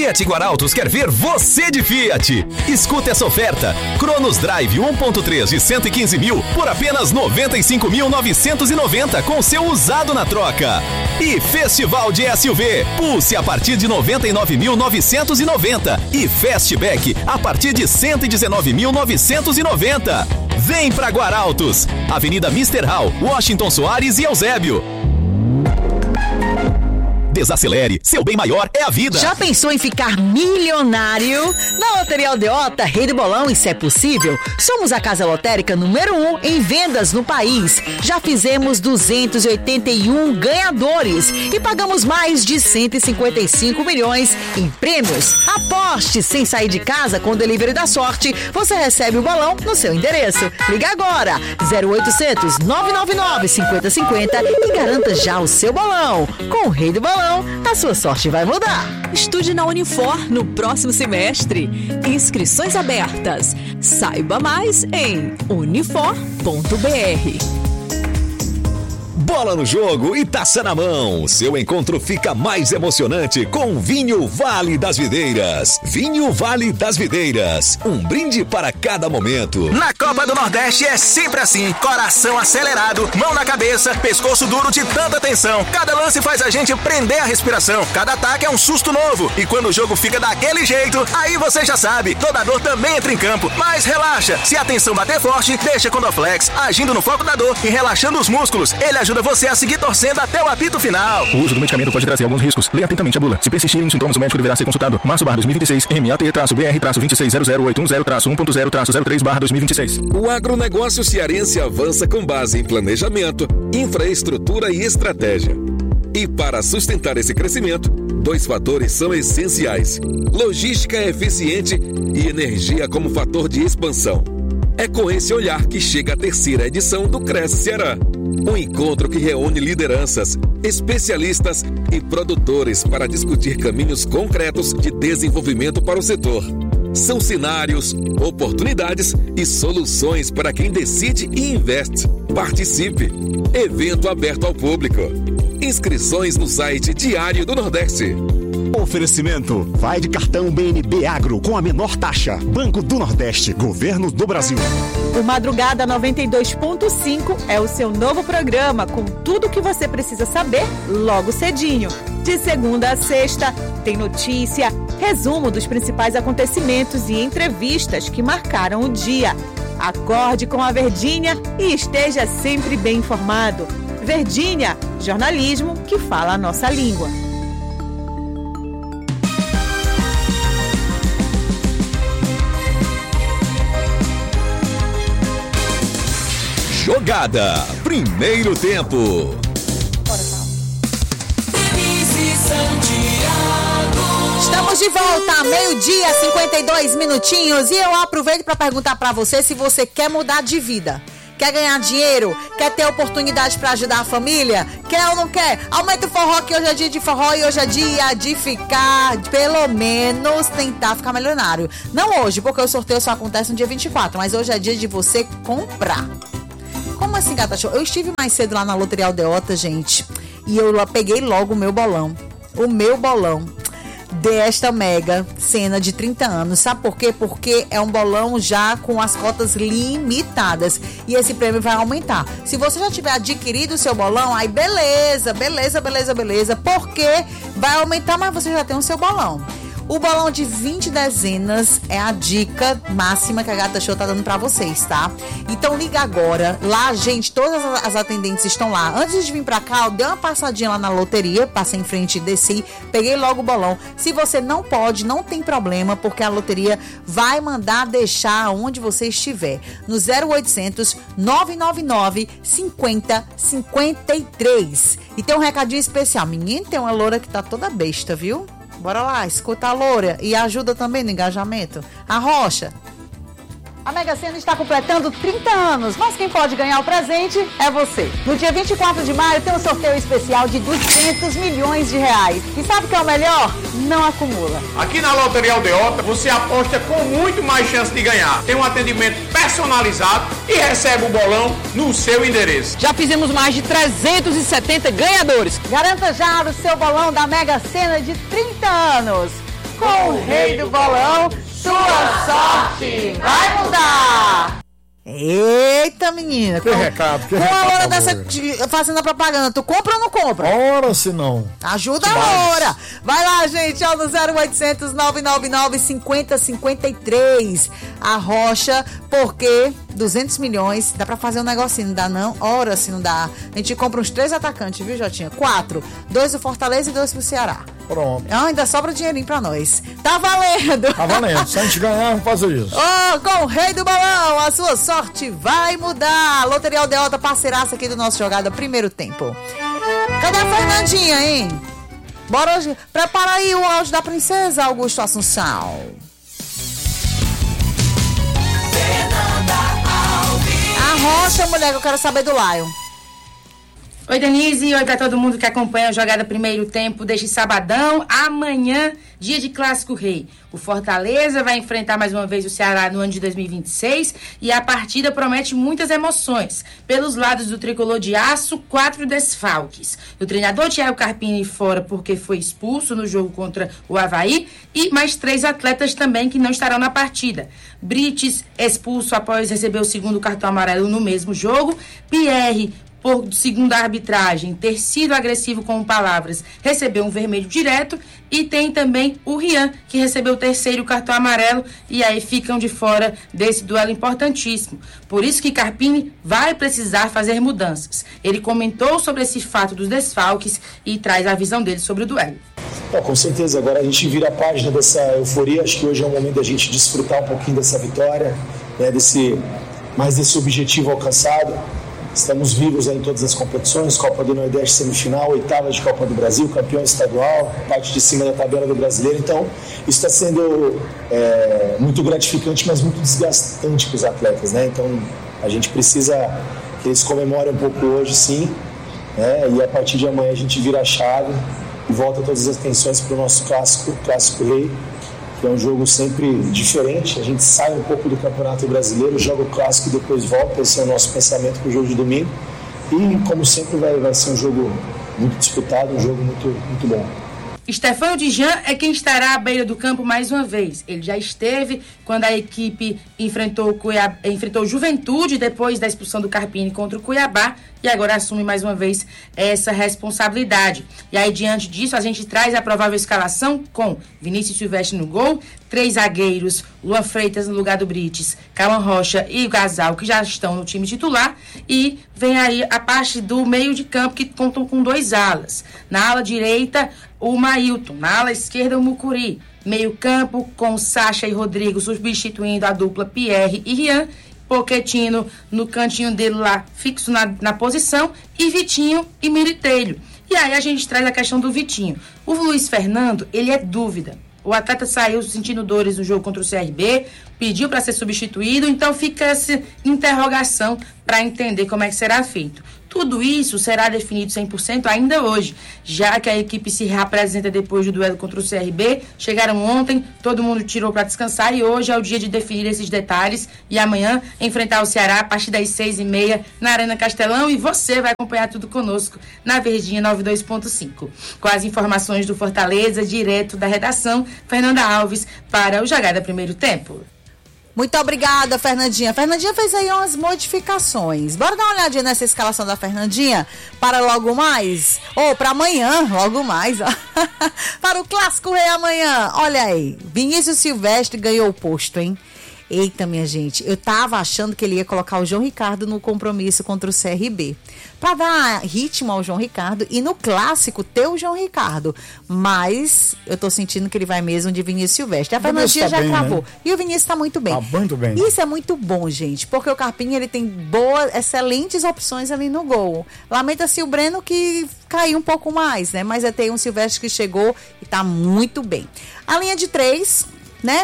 Fiat Guarautos quer ver você de Fiat. Escuta essa oferta. Cronos Drive 1.3 de 115 mil por apenas 95.990 com seu usado na troca. E Festival de SUV. Pulse a partir de 99.990 e Fastback a partir de 119.990. Vem pra Guarautos. Avenida Mr. Hall, Washington Soares e Eusébio. Desacelere, seu bem maior é a vida. Já pensou em ficar milionário? Na Loteria Aldeota, Rei do Bolão, e se é possível, somos a casa lotérica número 1 em vendas no país. Já fizemos 281 ganhadores e pagamos mais de 155 milhões em prêmios. Aposte sem sair de casa com o Delivery da Sorte. Você recebe o bolão no seu endereço. Liga agora, 0800 999 5050 e garanta já o seu bolão. Com o Rei do Bolão, a sua sorte vai mudar. Estude na Unifor no próximo semestre. Inscrições abertas. Saiba mais em unifor.br. Bola no jogo e taça na mão. Seu encontro fica mais emocionante com Vinho Vale das Videiras. Vinho Vale das Videiras. Um brinde para cada momento. Na Copa do Nordeste é sempre assim. Coração acelerado, mão na cabeça, pescoço duro de tanta tensão. Cada lance faz a gente prender a respiração. Cada ataque é um susto novo. E quando o jogo fica daquele jeito, aí você já sabe. Toda dor também entra em campo. Mas relaxa. Se a tensão bater forte, deixa com o Dorflex, agindo no foco da dor e relaxando os músculos. Ele ajuda você a seguir torcendo até o apito final. O uso do medicamento pode trazer alguns riscos. Leia atentamente a bula. Se persistirem os sintomas, o médico deverá ser consultado. Março/2026, MAT-BR-2600810-1.0-1.03/2026. O agronegócio cearense avança com base em planejamento, infraestrutura e estratégia. E para sustentar esse crescimento, 2 fatores são essenciais: logística eficiente e energia como fator de expansão. É com esse olhar que chega a 3ª edição do Cresce Ceará. Um encontro que reúne lideranças, especialistas e produtores para discutir caminhos concretos de desenvolvimento para o setor. São cenários, oportunidades e soluções para quem decide e investe. Participe! Evento aberto ao público. Inscrições no site Diário do Nordeste. Oferecimento: vai de cartão BNB Agro com a menor taxa. Banco do Nordeste, Governo do Brasil. O Madrugada 92.5 é o seu novo programa com tudo o que você precisa saber logo cedinho. De segunda a sexta, tem notícia, resumo dos principais acontecimentos e entrevistas que marcaram o dia. Acorde com a Verdinha e esteja sempre bem informado. Verdinha, jornalismo que fala a nossa língua. Jogada, primeiro tempo. Estamos de volta, meio-dia, 52 minutinhos. E eu aproveito para perguntar para você se você quer mudar de vida. Quer ganhar dinheiro? Quer ter oportunidade para ajudar a família? Quer ou não quer? Aumenta o forró, que hoje é dia de forró e hoje é dia de ficar, pelo menos, tentar ficar milionário. Não hoje, porque o sorteio só acontece no dia 24, mas hoje é dia de você comprar. Como assim, Gata Show? Eu estive mais cedo lá na Loteria Aldeota, gente, e eu peguei logo o meu bolão. O meu bolão desta mega cena de 30 anos. Sabe por quê? Porque é um bolão já com as cotas limitadas e esse prêmio vai aumentar. Se você já tiver adquirido o seu bolão, aí beleza, porque vai aumentar, mas você já tem o seu bolão. O bolão de 20 dezenas é a dica máxima que a Gata Show tá dando pra vocês, tá? Então liga agora. Lá, gente, todas as atendentes estão lá. Antes de vir pra cá, eu dei uma passadinha lá na loteria, passei em frente e desci, peguei logo o bolão. Se você não pode, não tem problema, porque a loteria vai mandar deixar onde você estiver. No 0800 999 50 53. E tem um recadinho especial. Menino, tem uma loura que tá toda besta, viu? Bora lá, escuta a loura e ajuda também no engajamento. A Rocha. A Mega Sena está completando 30 anos, mas quem pode ganhar o presente é você. No dia 24 de maio tem um sorteio especial de 200 milhões de reais. E sabe o que é o melhor? Não acumula. Aqui na Loteria Aldeota você aposta com muito mais chance de ganhar. Tem um atendimento personalizado e recebe o bolão no seu endereço. Já fizemos mais de 370 ganhadores. Garanta já o seu bolão da Mega Sena de 30 anos. com o rei do bolão, sua sorte vai mudar. Eita, menina. Que recado, que com recado. Com a hora dessa fazendo a propaganda, tu compra ou não compra? Ora, se não. Ajuda a hora. Vai lá, gente, ó, no 0800 999 5053. A Rocha, porque 200 milhões, dá pra fazer um negocinho, não dá não? Ora, se não dá. A gente compra uns 3 atacantes, viu, Jotinha? 4. 2 do Fortaleza e 2 pro Ceará. Pronto. Ainda sobra dinheirinho pra nós. Tá valendo. Tá valendo. Se a gente ganhar, vamos fazer isso. Oh, com o rei do bolão, a sua sorte vai mudar. Loteria Aldeota, parceiraça aqui do nosso Jogada Primeiro Tempo. Cadê a Fernandinha, hein? Bora hoje. Prepara aí o áudio da princesa Augusto Assunção. A Rocha, mulher, que eu quero saber do Lion. Oi, Denise. Oi pra todo mundo que acompanha a Jogada Primeiro Tempo deste sabadão. Amanhã, dia de Clássico Rei. O Fortaleza vai enfrentar mais uma vez o Ceará no ano de 2026 e a partida promete muitas emoções. Pelos lados do tricolor de aço, 4 desfalques. O treinador Thiago Carpini fora porque foi expulso no jogo contra o Avaí e mais 3 atletas também que não estarão na partida. Brites, expulso após receber o segundo cartão amarelo no mesmo jogo. Pierre, segundo a arbitragem, ter sido agressivo com palavras, recebeu um vermelho direto. E tem também o Rian, que recebeu o terceiro cartão amarelo, e aí ficam de fora desse duelo importantíssimo. Por isso que Carpini vai precisar fazer mudanças. Ele comentou sobre esse fato dos desfalques e traz a visão dele sobre o duelo. Com certeza, agora a gente vira a página dessa euforia. Acho que hoje é o momento da gente desfrutar um pouquinho dessa vitória, né, desse objetivo alcançado. Estamos vivos em todas as competições, Copa do Nordeste semifinal, 8ª de Copa do Brasil, campeão estadual, parte de cima da tabela do Brasileiro. Então, isso está sendo muito gratificante, mas muito desgastante para os atletas, né? Então, a gente precisa que eles comemorem um pouco hoje, sim, né? E a partir de amanhã a gente vira a chave e volta todas as atenções para o nosso clássico Rei, que é um jogo sempre diferente. A gente sai um pouco do Campeonato Brasileiro, joga o clássico e depois volta. Esse é o nosso pensamento para o jogo de domingo. E, como sempre, vai ser um jogo muito disputado, um jogo muito, muito bom. Stefano Dijan é quem estará à beira do campo mais uma vez. Ele já esteve quando a equipe enfrentou o Juventude depois da expulsão do Carpini contra o Cuiabá e agora assume mais uma vez essa responsabilidade. E aí, diante disso, a gente traz a provável escalação com Vinícius Silvestre no gol, 3 zagueiros, Luan Freitas no lugar do Brites, Cauã Rocha e o Gasal, que já estão no time titular, e vem aí a parte do meio de campo, que contam com 2 alas. Na ala direita, o Mailton, na ala esquerda, o Mucuri. Meio campo com Sacha e Rodrigo substituindo a dupla Pierre e Rian, Pochettino no cantinho dele lá, fixo na posição, e Vitinho e Militelho. E aí a gente traz a questão do Vitinho. O Luiz Fernando, ele é dúvida. O atleta saiu sentindo dores no jogo contra o CRB, pediu para ser substituído, então fica essa interrogação para entender como é que será feito. Tudo isso será definido 100% ainda hoje, já que a equipe se reapresenta depois do duelo contra o CRB. Chegaram ontem, todo mundo tirou para descansar e hoje é o dia de definir esses detalhes. E amanhã enfrentar o Ceará a partir das 6h30 na Arena Castelão, e você vai acompanhar tudo conosco na Verdinha 92.5. Com as informações do Fortaleza, direto da redação, Fernanda Alves para o Jogada Primeiro Tempo. Muito obrigada, Fernandinha. Fernandinha fez aí umas modificações. Bora dar uma olhadinha nessa escalação da Fernandinha para logo mais, ou para amanhã, logo mais, ó. Para o Clássico Rei amanhã. Olha aí, Vinícius Silvestre ganhou o posto, hein? Eita, minha gente, eu tava achando que ele ia colocar o João Ricardo no compromisso contra o CRB, para dar ritmo ao João Ricardo e no clássico ter o João Ricardo, mas eu tô sentindo que ele vai mesmo de Vinícius Silvestre. A Fernandinha já cravou, né? E o Vinícius tá muito bem. Tá muito bem. Isso é muito bom, gente, porque o Carpini, ele tem excelentes opções ali no gol. Lamenta-se o Breno que caiu um pouco mais, né? Mas tem um Silvestre que chegou e tá muito bem. A linha de 3... né?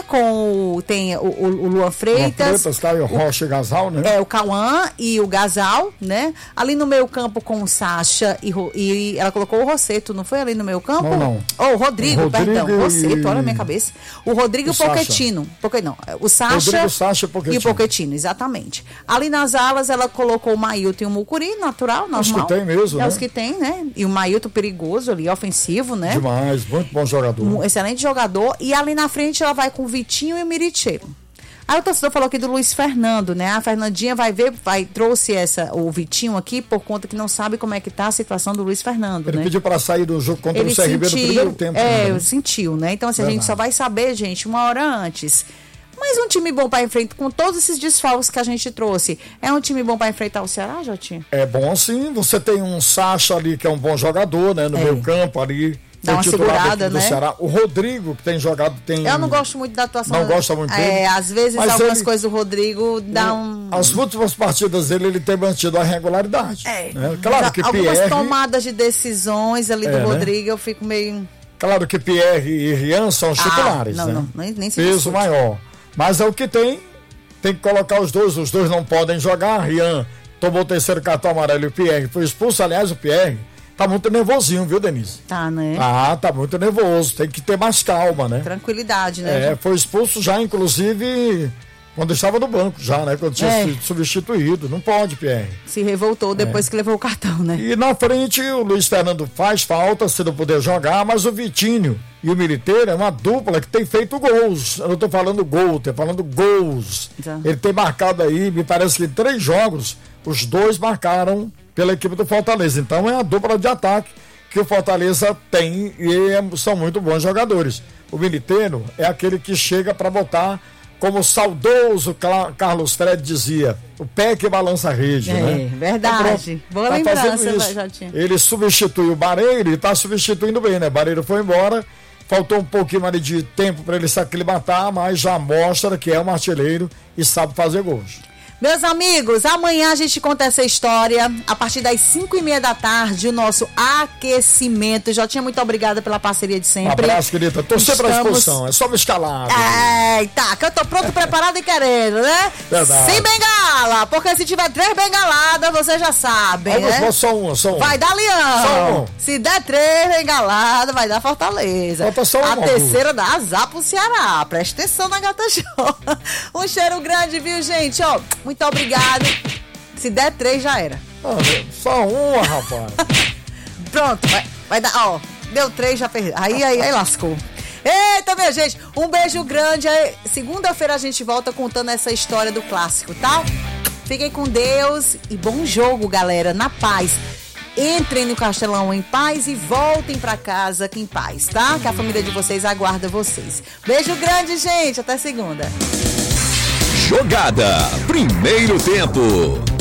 Tem o Luan Freitas. Caio Rocha e Gasal, né? O Cauã e o Gasal, né? Ali no meio campo com o Sacha e ela colocou o Rosseto, não foi ali no meio campo? Não. O Rodrigo, perdão. Rosseto, olha na minha cabeça. O Rodrigo e o Pochettino. O Sacha e o Pochettino, exatamente. Ali nas alas ela colocou o Mailton e o Mucuri, natural, normal. Os que tem mesmo, né? Os que tem, né? E o Mailton perigoso ali, ofensivo, né? Demais, muito bom jogador. Excelente jogador. E ali na frente ela vai com o Vitinho e o Miritcheiro. Aí o torcedor falou aqui do Luiz Fernando, né? A Fernandinha trouxe o Vitinho aqui por conta que não sabe como é que tá a situação do Luiz Fernando, Ele né? pediu para sair do jogo contra o CRB no primeiro tempo. Sentiu, né? Então, assim, a gente só vai saber, gente, uma hora antes. Mas um time bom para enfrentar, com todos esses desfalques que a gente trouxe, é um time bom para enfrentar o Ceará, Jotinho? É bom sim, você tem um Sacha ali que é um bom jogador, né? No meio campo ali. Dá uma segurada, né? Ceará. O Rodrigo, que tem jogado, Eu não gosto muito da atuação. Não gosta muito dele. Às vezes algumas coisas do Rodrigo dão As últimas partidas dele, ele tem mantido a regularidade. Né? Claro que algumas tomadas de decisões ali do Rodrigo, eu fico meio... Claro que Pierre e Rian são os titulares, né? Nem se peso maior. Mas é o que tem que colocar os dois não podem jogar. Rian tomou o terceiro cartão amarelo e o Pierre foi expulso. Aliás, o Pierre tá muito nervosinho, viu, Denise? Tá, né? Tá muito nervoso, tem que ter mais calma, né? Tranquilidade, né? Foi expulso já, inclusive, quando estava no banco já, né? Quando tinha sido substituído. Não pode, Pierre. Se revoltou depois que levou o cartão, né? E na frente, o Luiz Fernando faz falta, se não puder jogar, mas o Vitinho e o Militeiro é uma dupla que tem feito gols. Eu não tô falando gol, tô falando gols. Ele tem marcado aí, me parece que em 3 jogos, os 2 marcaram pela equipe do Fortaleza. Então é a dupla de ataque que o Fortaleza tem e são muito bons jogadores. O Militeiro é aquele que chega para botar, como o saudoso Carlos Fred dizia, o pé que balança a rede, né? Verdade. Boa lembrança, Jotinho. Ele substitui o Barreiro e está substituindo bem, né? Barreiro foi embora, faltou um pouquinho ali de tempo para ele se aclimatar, mas já mostra que é um artilheiro e sabe fazer gols. Meus amigos, amanhã a gente conta essa história a partir das 5:30 da tarde, o nosso aquecimento. Jotinha, muito obrigada pela parceria de sempre. Um abraço, querida. Tô sempre à disposição, é só me escalar. Que eu tô pronto, preparado e querendo, né? Verdade. Sem bengala, porque se tiver 3 bengaladas, você já sabe, né? Só uma. Vai dar Leão. Só uma. Se der 3 bengaladas, vai dar Fortaleza. Falta só uma. A terceira dá azar pro Ceará. Presta atenção na Gata Show. Um cheiro grande, viu, gente? Muito obrigado. Se der 3, já era. Só uma, rapaz. Pronto, vai dar, deu 3, já perdeu. Aí lascou. Eita, minha gente, um beijo grande. Segunda-feira a gente volta contando essa história do clássico, tá? Fiquem com Deus e bom jogo, galera, na paz. Entrem no Castelão em paz e voltem pra casa aqui em paz, tá? Que a família de vocês aguarda vocês. Beijo grande, gente. Até segunda. Jogada. Primeiro tempo.